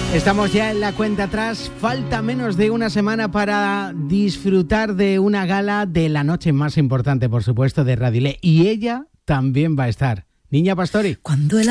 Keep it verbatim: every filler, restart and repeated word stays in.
Estamos ya en la cuenta atrás, falta menos de una semana para disfrutar de una gala de la noche más importante, por supuesto, de Radiolé. Y ella también va a estar. Niña Pastori. Cuando el